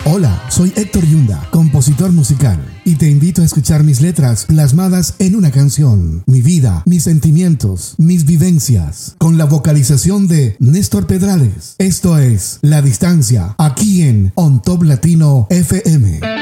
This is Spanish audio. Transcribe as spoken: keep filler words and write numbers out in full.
Hola, soy Héctor Yunda, compositor musical, y te invito a escuchar mis letras plasmadas en una canción, mi vida, mis sentimientos, mis vivencias, con la vocalización de Néstor Pedrales. Esto es La Distancia, aquí en On Top Latino F M.